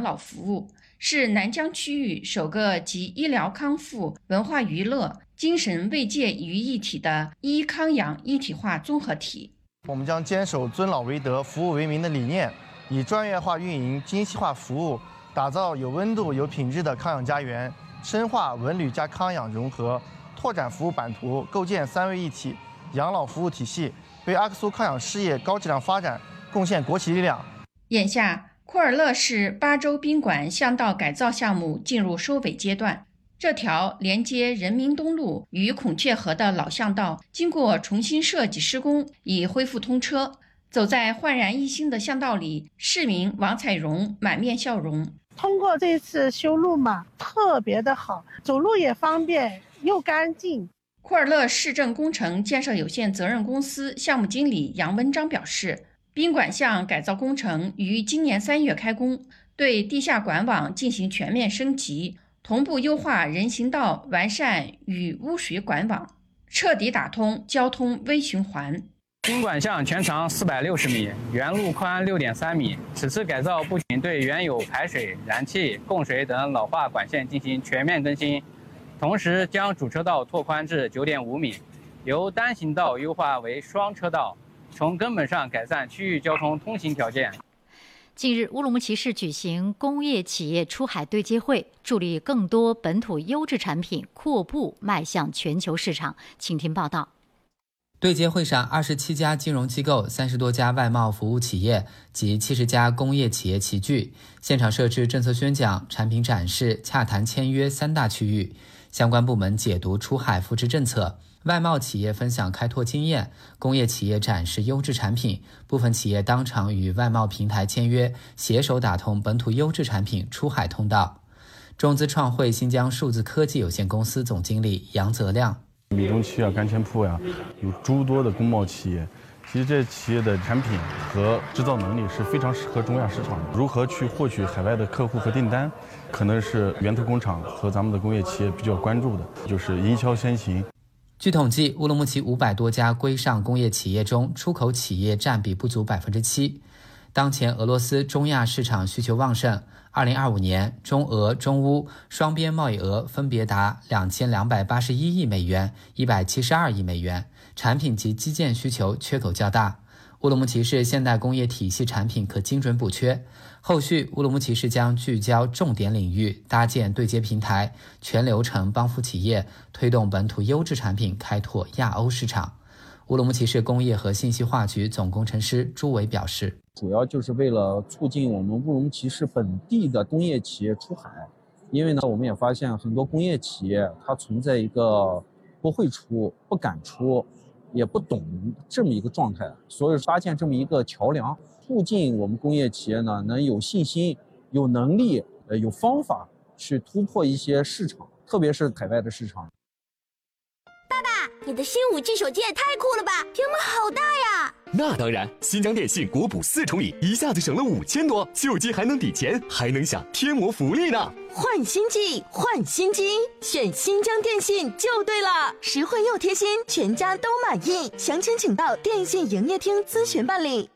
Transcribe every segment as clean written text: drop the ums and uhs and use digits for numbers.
老服务，是南疆区域首个集医疗康复、文化娱乐、精神慰藉于一体的医康养一体化综合体。 我们将坚守尊老为德、服务为民的理念，以专业化运营、精细化服务，打造有温度、有品质的康养家园，深化文旅加康养融合，拓展服务版图，构建3位一体养老服务体系，为阿克苏康养事业高质量发展贡献国企力量。 眼下，库尔勒市巴州宾馆巷道改造项目进入收尾阶段。这条连接人民东路与孔雀河的老巷道，经过重新设计施工，已恢复通车。走在焕然一新的巷道里，市民王彩荣满面笑容。 通过这次修路嘛，特别的好，走路也方便又干净。 库尔勒市政工程建设有限责任公司项目经理杨文章表示，宾馆巷改造工程于今年3月开工，对地下管网进行全面升级，同步优化人行道，完善与污水管网，彻底打通交通微循环。 宾馆巷全长460米，原路宽6.3米。此次改造不仅对原有排水、燃气、供水等老化管线进行全面更新，同时将主车道拓宽至9.5米，由单行道优化为双车道，从根本上改善区域交通通行条件。 近日，乌鲁木齐市举行工业企业出海对接会，助力更多本土优质产品扩步迈向全球市场。请听报道。 对接会上，27家金融机构、30多家外贸服务企业及70家工业企业齐聚，现场设置政策宣讲、产品展示、洽谈签约3大区域，相关部门解读出海扶持政策。外贸企业分享开拓经验，工业企业展示优质产品，部分企业当场与外贸平台签约，携手打通本土优质产品出海通道。中资创汇新疆数字科技有限公司总经理杨泽亮： 米中期啊、干钱铺呀，有诸多的工贸企业。其实这些企业的产品和制造能力是非常适合中亚市场的。如何去获取海外的客户和订单，可能是源头工厂和咱们的工业企业比较关注的，就是营销先行。 据统计，乌鲁木齐500多家规上工业企业中，出口企业占比不足7%。当前俄罗斯中亚市场需求旺盛，2025年中俄中乌双边贸易额分别达2281亿美元、172亿美元，产品及基建需求缺口较大。乌鲁木齐市现代工业体系产品可精准补缺。后续，乌鲁木齐市将聚焦重点领域，搭建对接平台，全流程帮扶企业，推动本土优质产品开拓亚欧市场。乌鲁木齐市工业和信息化局总工程师朱伟表示， 主要就是为了促进我们乌鲁木齐市本地的工业企业出海。因为呢，我们也发现很多工业企业它存在一个不会出、不敢出、也不懂这么一个状态，所以搭建这么一个桥梁，促进我们工业企业呢能有信心、有能力、有方法去突破一些市场，特别是海外的市场。 爸爸，你的新5G 手机也太酷了吧，屏幕好大呀！ 那当然，新疆电信国补4重礼，一下子省了5000多，手机还能抵钱，还能享天魔福利呢。 换新机，换新机，选新疆电信就对了，实惠又贴心，全家都满意。详情请到电信营业厅咨询办理。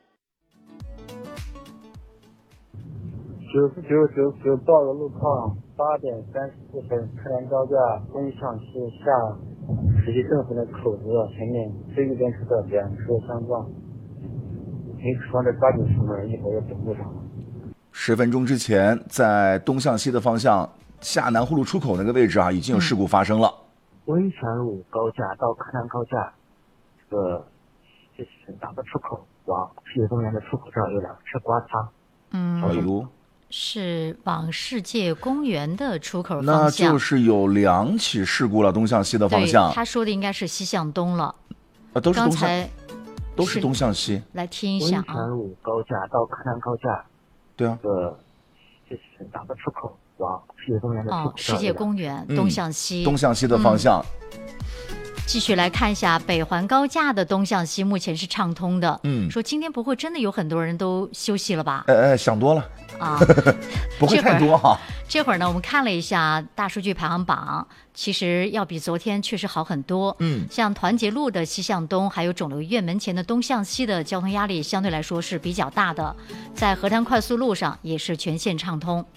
9999到了路况8点34分，柯南高架东向西下实际正分的口子前面非右边车的2车相撞，你指望着抓紧出门，一会儿就堵路上了。 10分钟之前，在东向西的方向下南湖路出口那个位置啊，已经有事故发生了。 温泉路高架到柯南高架，这是哪个出口？往世界公园的出口这儿有2车刮擦。 哎呦， 是往世界公园的出口方那向， 就是有2起事故了。东向西的方向， 对，他说的应该是西向东了。 都是东向， 刚才都是东向西。 来听一下啊。 温泉路高架到柯南高架， 对啊， 这是哪个出口？往世界公园的出口。 世界公园东向西， 东向西的方向。 继续来看一下北环高架的东向西，目前是畅通的。说今天不会真的有很多人都休息了吧？ 想多了啊， 不会太多哈。 这会儿呢，我们看了一下大数据排行榜，其实要比昨天确实好很多。像团结路的西向东，还有肿瘤医院门前的东向西的交通压力相对来说是比较大的，在河滩快速路上也是全线畅通。